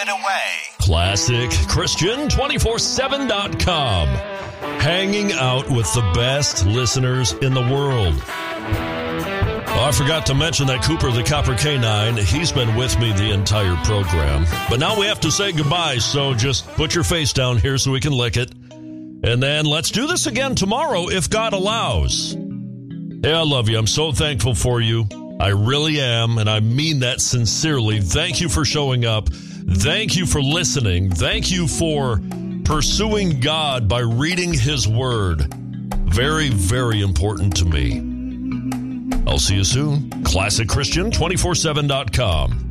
it away. ClassicChristian247.com. Hanging out with the best listeners in the world. Oh, I forgot to mention that Cooper the Copper Canine, he's been with me the entire program. But now we have to say goodbye, so just put your face down here so we can lick it. And then let's do this again tomorrow if God allows. Hey, I love you. I'm so thankful for you. I really am, and I mean that sincerely. Thank you for showing up. Thank you for listening. Thank you for pursuing God by reading His Word. Very, very important to me. I'll see you soon. ClassicChristian247.com.